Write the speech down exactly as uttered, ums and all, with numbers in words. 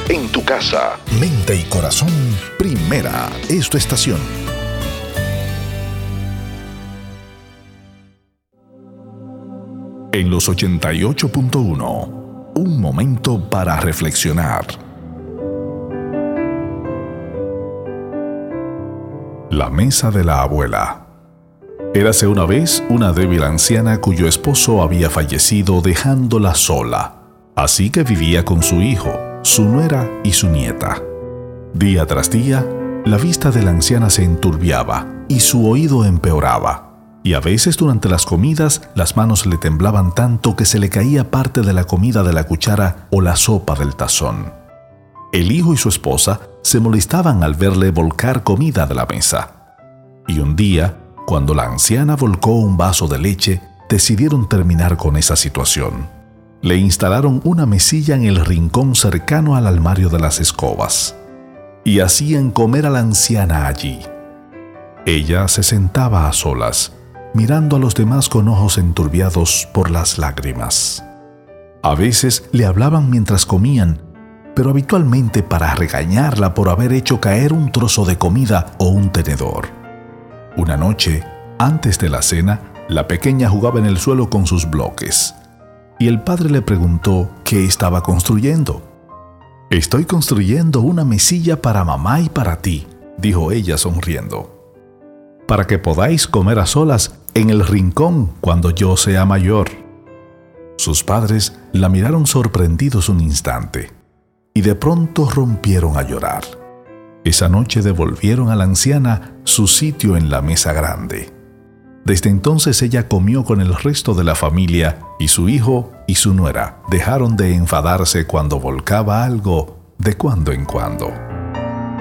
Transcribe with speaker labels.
Speaker 1: en tu casa. Mente y corazón, Primera es tu estación. En los ochenta y ocho punto uno, un momento para reflexionar. La mesa de la abuela. Érase una vez una débil anciana cuyo esposo había fallecido dejándola sola, así que vivía con su hijo, su nuera y su nieta. Día tras día, la vista de la anciana se enturbiaba y su oído empeoraba, y a veces durante las comidas las manos le temblaban tanto que se le caía parte de la comida de la cuchara o la sopa del tazón. El hijo y su esposa se molestaban al verle volcar comida de la mesa. Y un día, cuando la anciana volcó un vaso de leche, decidieron terminar con esa situación. Le instalaron una mesilla en el rincón cercano al armario de las escobas y hacían comer a la anciana allí. Ella se sentaba a solas, mirando a los demás con ojos enturbiados por las lágrimas. A veces le hablaban mientras comían, pero habitualmente para regañarla por haber hecho caer un trozo de comida o un tenedor. Una noche, antes de la cena, la pequeña jugaba en el suelo con sus bloques, y el padre le preguntó qué estaba construyendo. «Estoy construyendo una mesilla para mamá y para ti», dijo ella sonriendo, «para que podáis comer a solas en el rincón cuando yo sea mayor». Sus padres la miraron sorprendidos un instante, y de pronto rompieron a llorar. Esa noche devolvieron a la anciana su sitio en la mesa grande. Desde entonces ella comió con el resto de la familia y su hijo y su nuera dejaron de enfadarse cuando volcaba algo de cuando en cuando.